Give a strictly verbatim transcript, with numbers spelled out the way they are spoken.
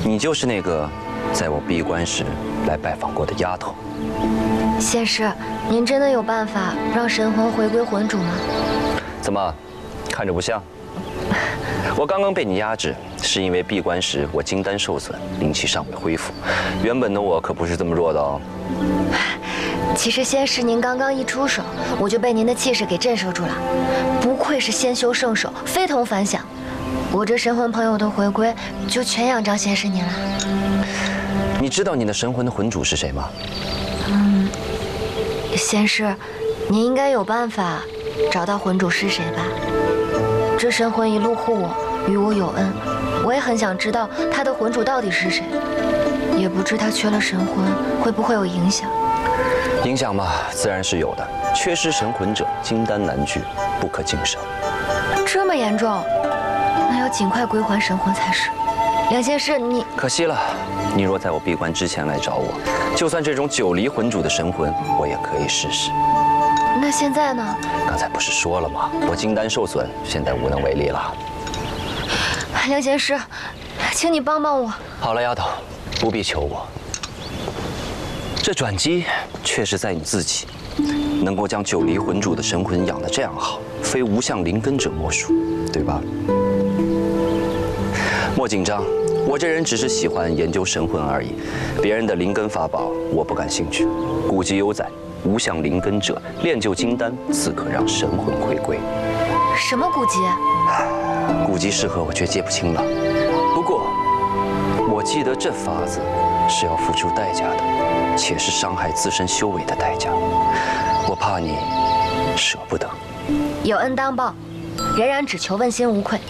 你就是那个在我闭关时来拜访过的丫头。 仙师，您真的有办法让神魂回归魂主吗？ 怎么，看着不像？我刚刚被你压制，是因为闭关时我金丹受损，灵气尚未恢复。原本的我可不是这么弱的哦。 其实仙师您刚刚一出手，我就被您的气势给震慑住了。不愧是仙修圣手，非同凡响。我这神魂朋友的回归，就全仰仗仙师您了。 你知道你的神魂的魂主是谁吗？ 嗯，仙师，您应该有办法找到魂主是谁吧？这神魂一路护我，与我有恩，我也很想知道他的魂主到底是谁。也不知他缺了神魂会不会有影响。 影响嘛，自然是有的。缺失神魂者，金丹难聚，不可晋升。 这么严重？那要尽快归还神魂才是。梁仙师，你可惜了，你若在我闭关之前来找我，就算这种九离魂主的神魂，我也可以试试。 那现在呢？ 刚才不是说了吗？我金丹受损，现在无能为力了。 梁仙师，请你帮帮我。 好了，丫头，不必求我。这转机却是在你自己，能够将九离魂主的神魂养得这样好，非无相灵根者莫属，对吧？莫紧张，我这人只是喜欢研究神魂而已，别人的灵根法宝我不感兴趣。古籍有载，无相灵根者，炼就金丹，自可让神魂回归。 什么古籍？ 古籍适合我却记不清了。不过，我记得这法子是要付出代价的，且是伤害自身修为的代价。我怕你舍不得。 有恩当报，冉冉只求问心无愧。